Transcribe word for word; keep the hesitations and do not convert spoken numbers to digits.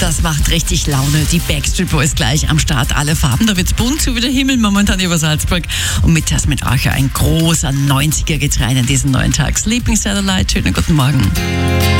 Das macht richtig Laune. Die Backstreet Boys gleich am Start. Alle Farben, da wird's bunt, so wie der Himmel momentan über Salzburg. Und mit das mit Archer ein großer neunziger Getreide in diesen neuen Tag. Sleeping Satellite, schönen guten Morgen.